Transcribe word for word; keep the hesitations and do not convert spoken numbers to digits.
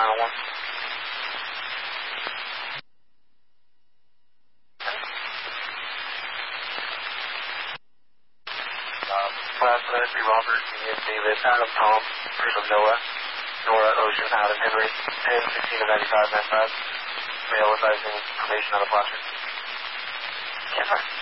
nine one. Last Ministry, Robert, Ian, David, Adam, Tom, Chris of Noah, Nora, Ocean, Adam, Henry, ten, sixteen of ninety-five, ninety-five. Mail advising information on the plaster. Can't find.